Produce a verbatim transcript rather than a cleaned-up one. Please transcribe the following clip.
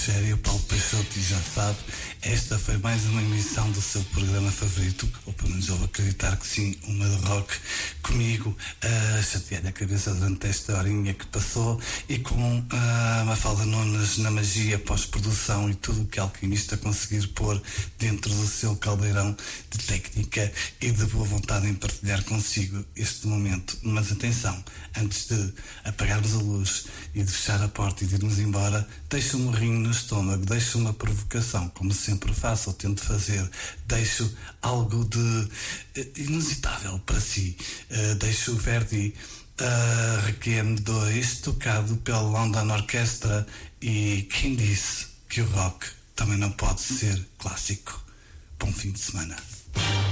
Rogério Paulo Peixoto e já sabe, esta foi mais uma emissão do seu programa favorito, ou pelo menos eu vou acreditar que sim, uma do rock, comigo, a chatear a cabeça durante esta horinha que passou e com a Mafalda Nunes na magia pós-produção e tudo o que a alquimista conseguir pôr dentro do seu caldeirão de técnica e de boa vontade em partilhar consigo este momento. Mas atenção, antes de apagarmos a luz e de fechar a porta e de irmos embora, deixo um morrinho no estômago, deixo uma provocação, como sempre faço ou tento fazer, deixo algo de uh, inusitável para si, uh, deixo o Verdi uh, Requiem dois tocado pela London Orchestra e quem disse que o rock também não pode ser clássico. Bom fim de semana.